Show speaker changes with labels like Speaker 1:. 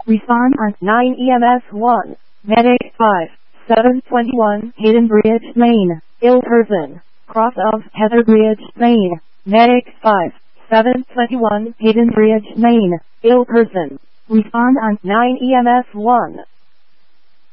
Speaker 1: Respond on 9 EMS 1. Medic 5. 721 Hayden Bridge, Maine. Ill person. Cross of Heather Bridge, Maine. Medic 5. 721 Hayden Bridge, Maine. Ill person. Respond on 9 EMS 1.